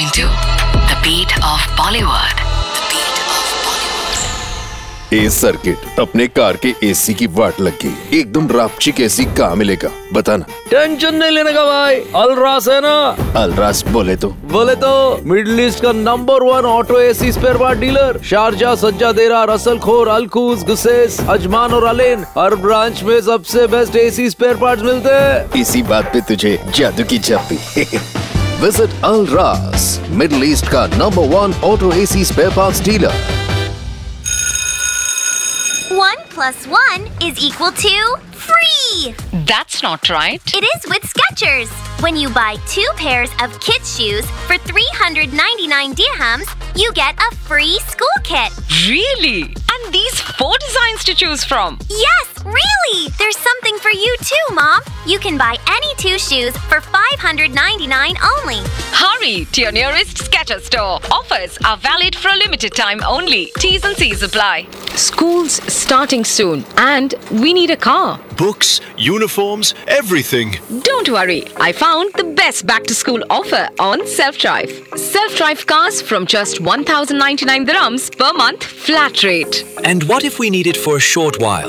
90.2 The Beat of Bollywood. The Beat of Bollywood. A circuit अपने car के AC की वाट लग गई। एकदम रापचिक एसी कहाँ मिलेगा बताना। टेंशन नहीं लेने का भाई, अलरास है ना। अलरास बोले तो मिडिल ईस्ट का number 1 auto AC spare part dealer. Sharjah, सज्जादेरा, Russell खोर, अलकूज, गुसेस, अजमान और अलेन, हर ब्रांच में सबसे बेस्ट एसी स्पेयर पार्ट्स मिलते हैं। इसी बात पे तुझे जादू की झप्पी। विजिट अलरास, मिडिल ईस्ट का number 1 auto AC spare parts dealer. 1 + 1 = free! That's not right. It is with Skechers. When you buy 2 pairs of kids' shoes for 399 dirhams, you get a free school kit. Really? And these 4 designs to choose from. Yes, really! There's something for you too, Mom. You can buy any 2 shoes for 599 only. Hurry to your nearest Skechers store. Offers are valid for a limited time only. T's and C's apply. School's starting soon and we need a car. Books, uniforms, everything. Don't worry, I found the best back-to-school offer on Self-Drive. Self-Drive cars from just 1,099 dirhams per month flat rate. And what if we need it for a short while?